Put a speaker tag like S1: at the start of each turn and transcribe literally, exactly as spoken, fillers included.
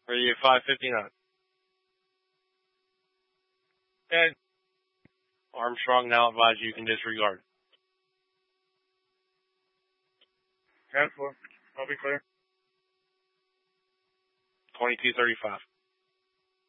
S1: Ready at five fifty-nine.
S2: And
S1: Armstrong now advises you can disregard.
S2: ten four. I'll be clear.
S1: twenty-two thirty-five.